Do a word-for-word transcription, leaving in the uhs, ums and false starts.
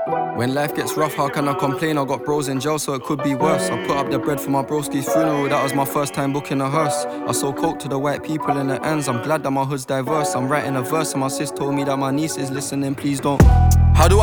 When life gets rough, how can I complain? I got bros in jail, so it could be worse. I put up the bread for my broski's funeral, that was my first time booking a hearse. I sold coke to the white people in the ends, I'm glad that my hood's diverse. I'm writing a verse and my sis told me that my niece is listening, please don't. How do I